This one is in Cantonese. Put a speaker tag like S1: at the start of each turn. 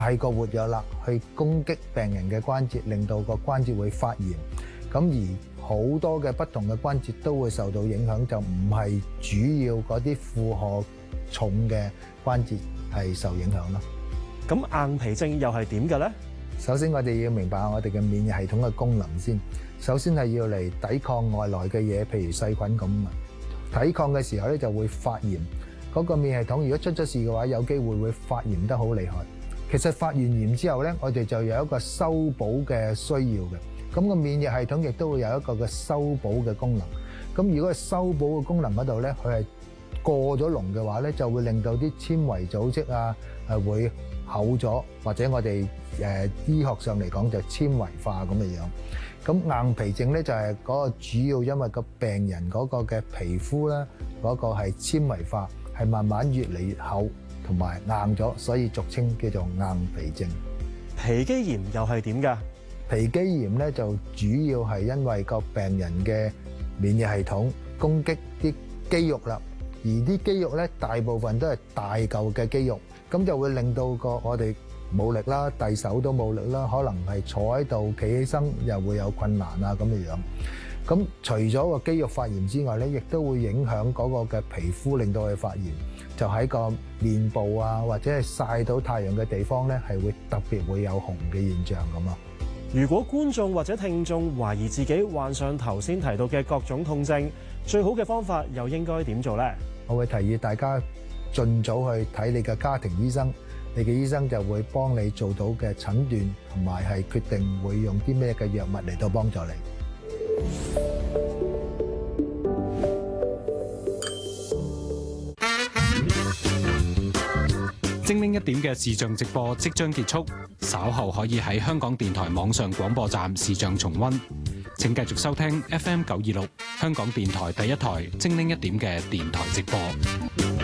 S1: 太過活躍啦，去攻擊病人嘅關節，令到個關節會發炎。咁而好多嘅不同嘅關節都會受到影響，就唔係主要嗰啲負荷重嘅關節係受影響咯。
S2: 咁硬皮症又係點嘅咧？
S1: 首先我哋要明白我哋嘅免疫系統嘅功能先。首先係要嚟抵抗外來嘅嘢，譬如細菌咁啊。抵抗嘅時候咧就會發炎。嗰個免疫系統如果出咗事嘅話，有機會會發炎得好厲害。其實發完炎之後咧，我哋就有一個修補嘅需要嘅。咁個免疫系統亦都會有一個嘅修補嘅功能。咁如果係修補嘅功能嗰度咧，佢係過咗龍嘅話咧，就會令到啲纖維組織啊會厚咗，或者我哋醫學上嚟講就纖維化咁嘅樣。咁硬皮症咧就係嗰個主要因為個病人嗰個嘅皮膚咧嗰個係纖維化，係慢慢越嚟越厚同埋硬咗，所以俗稱叫做硬皮症。
S2: 皮肌炎又係點㗎？
S1: 皮肌炎咧就主要係因為個病人嘅免疫系統攻擊啲肌肉啦，而啲肌肉咧大部分都係大嚿嘅肌肉，咁就會令到我哋冇力啦，遞手都冇力啦，可能係坐喺度企起身又會有困難啊咁嘅樣。咁除咗個肌肉發炎之外咧，亦都會影響嗰個嘅皮膚，令到佢發炎。就喺個面部啊，或者係曬到太陽嘅地方咧，係會特別會有紅嘅現象咁啊。
S2: 如果觀眾或者聽眾懷疑自己患上頭先提到嘅各種痛症，最好嘅方法又應該點做呢？
S1: 我會提議大家盡早去睇你嘅家庭醫生，你嘅醫生就會幫你做到嘅診斷，同埋係決定會用啲咩嘅藥物嚟到幫助你。
S3: 精靈一點嘅視像直播即將結束，稍後可以喺香港電台網上廣播站視像重溫。請繼續收聽 FM 926香港電台第一台精靈一點嘅電台直播。